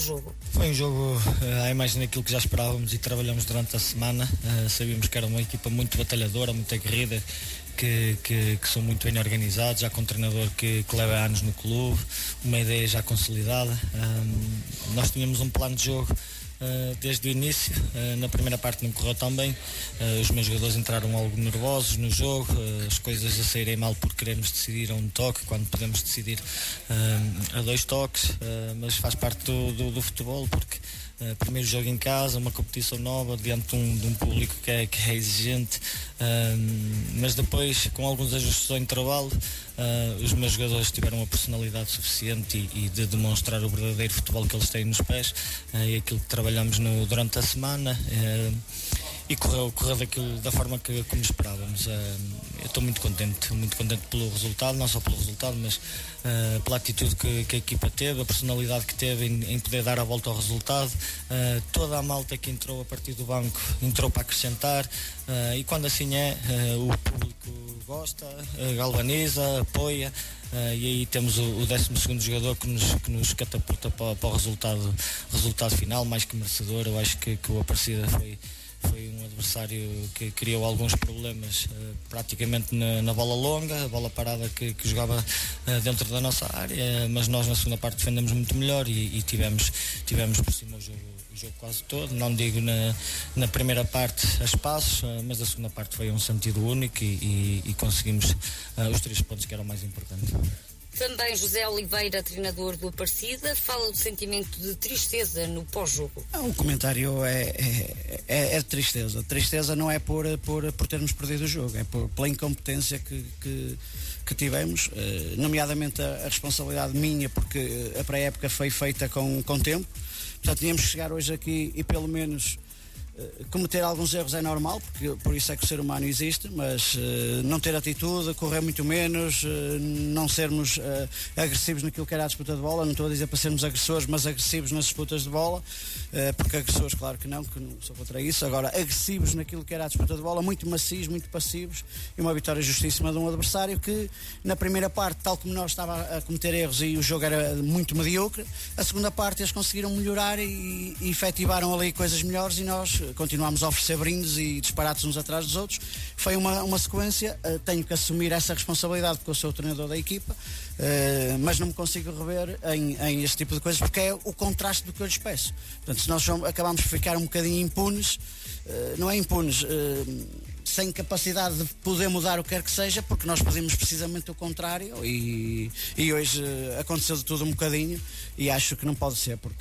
jogo? Foi um jogo à imagem daquilo que já esperávamos e trabalhamos durante a semana. Sabíamos que era uma equipa muito batalhadora, muito aguerrida, que são muito bem organizados, já com um treinador que leva anos no clube, uma ideia já consolidada. Nós tínhamos um plano de jogo desde o início. Na primeira parte não correu tão bem, os meus jogadores entraram algo nervosos no jogo, as coisas a saírem mal por querermos decidir a um toque quando podemos decidir a 2 toques, mas faz parte do futebol, porque primeiro jogo em casa, uma competição nova diante de um público que é exigente, mas depois com alguns ajustes ao intervalo os meus jogadores tiveram uma personalidade suficiente e de demonstrar o verdadeiro futebol que eles têm nos pés, e aquilo que trabalhamos durante a semana, e correu da forma como esperávamos. Eu estou muito contente pelo resultado, não só pelo resultado, mas pela atitude que a equipa teve, a personalidade que teve em poder dar a volta ao resultado. Toda a malta que entrou a partir do banco entrou para acrescentar, e quando assim o público gosta, galvaniza, apoia, e aí temos o 12º jogador que nos catapulta para o resultado final, mais que merecedor. Eu acho que o Aparecida foi um adversário que criou alguns problemas praticamente na bola longa, a bola parada que jogava dentro da nossa área, mas nós na segunda parte defendemos muito melhor e tivemos por cima o jogo quase todo. Não digo na primeira parte a espaços, mas a segunda parte foi um sentido único e conseguimos os 3 pontos, que eram o mais importante. Também José Oliveira, treinador do Aparecida, fala do sentimento de tristeza no pós-jogo. O comentário é de tristeza. Tristeza não é por termos perdido o jogo, é pela incompetência que tivemos, nomeadamente a responsabilidade minha, porque a pré-época foi feita com tempo. Portanto, tínhamos que chegar hoje aqui e pelo menos cometer alguns erros é normal, porque por isso é que o ser humano existe, mas não ter atitude, correr muito menos, não sermos agressivos naquilo que era a disputa de bola. Não estou a dizer para sermos agressores, mas agressivos nas disputas de bola, porque agressores, claro que não sou contra isso. Agora, agressivos naquilo que era a disputa de bola, muito macios, muito passivos, e uma vitória justíssima de um adversário que na primeira parte, tal como nós, estava a cometer erros e o jogo era muito medíocre. A segunda parte eles conseguiram melhorar e efetivaram ali coisas melhores, e nós continuámos a oferecer brindes e disparates uns atrás dos outros. Foi uma sequência. Tenho que assumir essa responsabilidade porque eu sou o treinador da equipa, mas não me consigo rever em este tipo de coisas, porque é o contraste do que eu lhes peço. Portanto, se nós acabamos por ficar um bocadinho impunes, não é impunes, sem capacidade de poder mudar o que quer que seja, porque nós pedimos precisamente o contrário, e hoje aconteceu de tudo um bocadinho, e acho que não pode ser, porque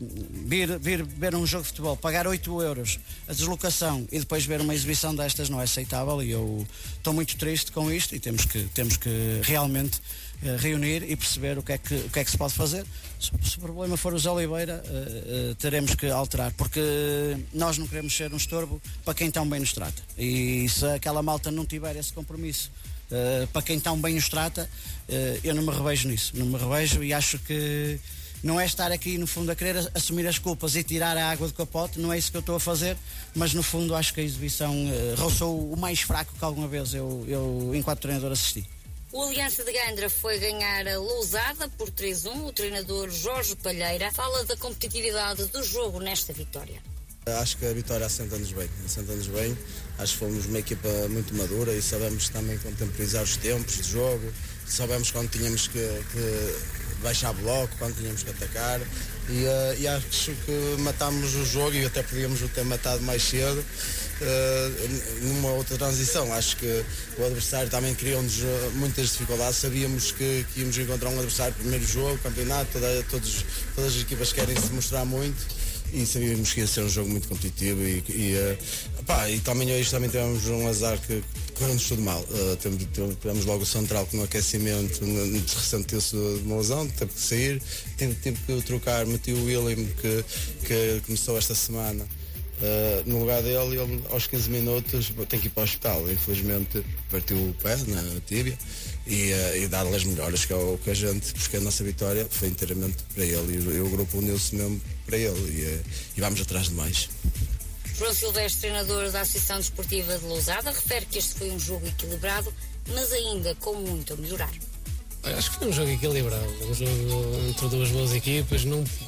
vir ver um jogo de futebol, pagar 8 euros a deslocação e depois ver uma exibição destas não é aceitável, e eu estou muito triste com isto, e temos que realmente reunir e perceber o que é que se pode fazer. Se o problema for o Zé Oliveira, teremos que alterar, porque nós não queremos ser um estorbo para quem tão bem nos trata, e se aquela malta não tiver esse compromisso para quem tão bem nos trata, eu não me revejo nisso, e acho que não é estar aqui no fundo a querer assumir as culpas e tirar a água do capote. Não é isso que eu estou a fazer, mas no fundo acho que a exibição roçou o mais fraco que alguma vez eu enquanto treinador assisti. O Aliança de Gandra foi ganhar a Lousada por 3-1. O treinador Jorge Palheira fala da competitividade do jogo nesta vitória. Acho que a vitória assenta-nos bem. Acho que fomos uma equipa muito madura e sabemos também contemporizar os tempos de jogo. Sabemos quando tínhamos que baixar bloco, quando tínhamos que atacar, e acho que matámos o jogo, e até podíamos o ter matado mais cedo numa outra transição. Acho que o adversário também criou-nos muitas dificuldades. Sabíamos que íamos encontrar um adversário primeiro jogo, campeonato, todas as equipas querem se mostrar muito, e sabíamos que ia ser um jogo muito competitivo, e também hoje também tivemos um azar que correu-nos tudo mal. Tivemos logo o central com um aquecimento, ressentiu-se de uma lesão, teve que sair, tive que trocar, meti o William que começou esta semana no lugar dele, e ele aos 15 minutos tem que ir para o hospital. Infelizmente partiu o pé na tíbia, e dar-lhe as melhoras, que é o que a gente, porque a nossa vitória foi inteiramente para ele, e o grupo uniu-se mesmo para ele, e vamos atrás de mais. João Silvestre, treinador da Associação Desportiva de Lousada, refere que este foi um jogo equilibrado, mas ainda com muito a melhorar. Acho que foi um jogo equilibrado, um jogo entre duas boas equipas. Não